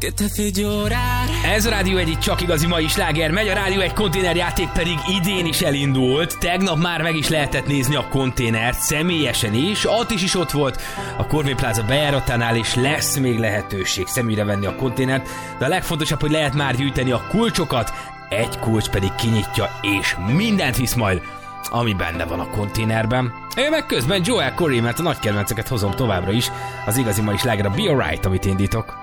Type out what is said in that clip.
Ez a Rádió egy csak igazi mai sláger megy, a Rádió egy konténerjáték pedig idén is elindult. Tegnap már meg is lehetett nézni a konténert, személyesen is, is ott volt a Corvin Plaza bejáratánál, és lesz még lehetőség szemügyre venni a konténert, de a legfontosabb, hogy lehet már gyűjteni a kulcsokat, egy kulcs pedig kinyitja, és mindent visz majd, ami benne van a konténerben. Én meg közben Joel Corey, mert a nagy kedvenceket hozom továbbra is, az igazi mai sláger a Be Alright, amit indítok.